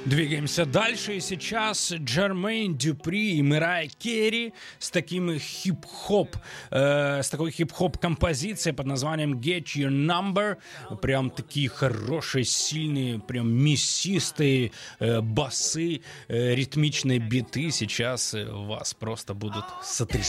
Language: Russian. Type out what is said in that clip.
Двигаемся дальше, и сейчас Джермейн Дюпри и Мэрайя Керри с такой хип-хоп композицией под названием Get Your Number. Прям такие хорошие, сильные, прям мясистые басы, ритмичные биты сейчас вас просто будут сотрясать.